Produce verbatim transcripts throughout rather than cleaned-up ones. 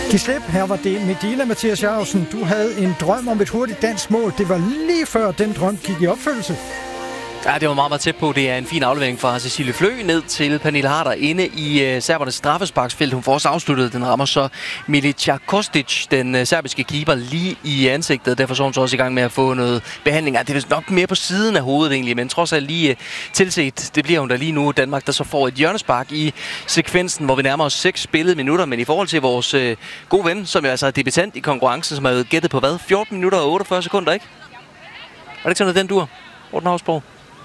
Giv slip, her var det Medina. Mathias Jacobsen, du havde en drøm om et hurtigt dansk mål. Det var lige før den drøm gik i opfyldelse. Ja, det var meget, meget tæt på. Det er en fin aflevering fra Cecilie Flø ned til Pernille Harder inde i uh, serbernes straffesparksfelt. Hun får også afsluttet. Den rammer så Milica Kostic, den uh, serbiske keeper, lige i ansigtet. Derfor så hun så også i gang med at få noget behandling. Ja, det er nok mere på siden af hovedet egentlig, men trods alt lige uh, tilset. Det bliver hun da lige nu. Danmark, der så får et hjørnespark i sekvensen, hvor vi nærmer os seks spillede minutter. Men i forhold til vores uh, gode ven, som jo altså er debutant i konkurrencen, som har gættet på hvad? fjorten minutter og otteogfyrre sekunder, ikke? Er det ikke sådan noget, den dur? Morten Hausborg?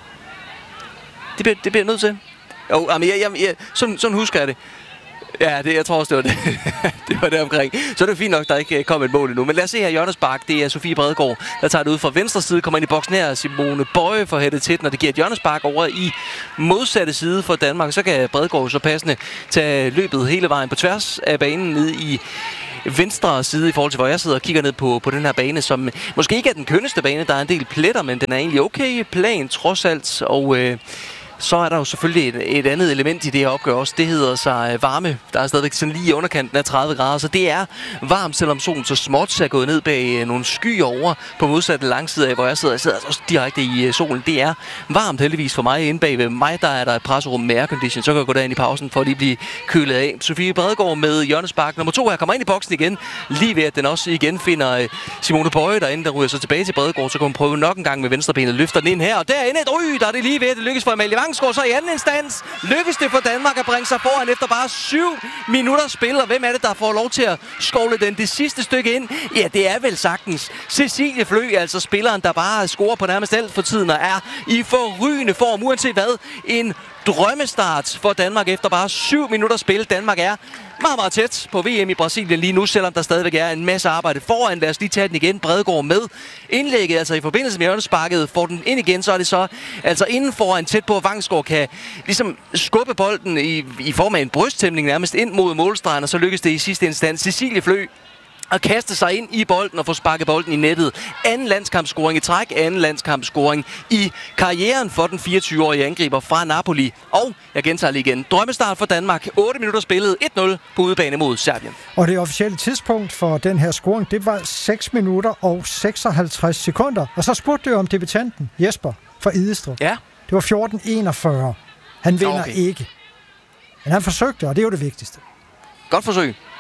Det bliver, det bliver nødt til. Jo, jamen, jeg, jeg, jeg, sådan, sådan husker jeg det. Ja, det, jeg tror også, det var det. det var det omkring. Så er det fint nok, der ikke kom et mål endnu. Men lad os se her, hjørnespark. Det er Sofie Bredegaard, der tager det ud fra venstre side. Kommer ind i boksen her. Simone Bøje får hættet til den, og det giver et hjørnespark over i modsatte side for Danmark. Så kan Bredegaard så passende tage løbet hele vejen på tværs af banen ned i venstre side i forhold til, hvor jeg sidder og kigger ned på, på den her bane, som måske ikke er den kønneste bane. Der er en del pletter, men den er egentlig okay plan trods alt. Og øh, så er der jo selvfølgelig et, et andet element i det her opgør også. Det hedder sig varme. Der er stadigvæk sådan lige i underkanten af tredive grader, så det er varmt, selvom solen så småt er gået ned bag nogle skyer over på modsatte langside af, hvor jeg sidder. Jeg sidder også direkte i solen. Det er varmt heldigvis for mig. Inde bag ved mig, der er der et presserum med aircondition. Så kan jeg gå derind i pausen for at lige blive kølet af. Sofie Bredegaard med hjørnespark nummer to her kommer ind i boksen igen. Lige ved at den også igen finder Simone Bøje derinde, der ryger så tilbage til Bredegaard. Så kan hun prøve nok en gang med venstrebenet, løfter den ind her. Og derinde et ryg, der er det lige ved at det lykkes for Amalie Vangsgaard. Så i anden instans lykkes det for Danmark at bringe sig foran efter bare syv minutter spil. Og hvem er det, der får lov til at skovle den det sidste stykke ind? Ja, det er vel sagtens Cecilie Flø, altså spilleren, der bare scorer på nærmest alt for tiden og er i forrygende form. Uanset hvad, en drømmestart for Danmark efter bare syv minutter spil. Danmark er meget, meget tæt på V M i Brasilien lige nu, selvom der stadigvæk er en masse arbejde foran. Lad os lige tage den igen. Bredegaard med indlægget, altså i forbindelse med hjørnesparket, får den ind igen, så er det så altså inden foran tæt på, at Vangsgaard kan ligesom skubbe bolden i, i form af en brysttæmning nærmest ind mod målstregen, og så lykkes det i sidste instans Cecilie Flø at kaste sig ind i bolden og få sparket bolden i nettet. Anden landskampscoring i træk, anden landskampscoring i karrieren for den fireogtyve-årige angriber fra Napoli. Og jeg gentager lige igen. Drømmestart for Danmark. otte minutter spillet. et nul på udebane mod Serbien. Og det officielle tidspunkt for den her scoring, det var seks minutter og seksoghalvtreds sekunder. Og så spurgte du om debutanten Jesper fra Idestrup. Ja. Det var fjorten enogfyrre. Han vinder okay. ikke. Men han forsøgte, og det er jo det vigtigste. Godt forsøg.